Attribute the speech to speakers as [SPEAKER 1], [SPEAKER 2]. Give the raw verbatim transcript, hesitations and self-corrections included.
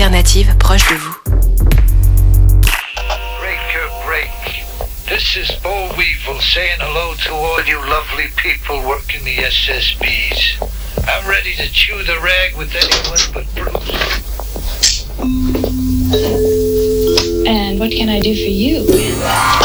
[SPEAKER 1] alternative proche de vous.
[SPEAKER 2] Breaker break. This is Bo Weevil saying hello to all you lovely people working the S S Bs. I'm ready to chew the rag with anyone but Bruce.
[SPEAKER 3] And what can I do for you?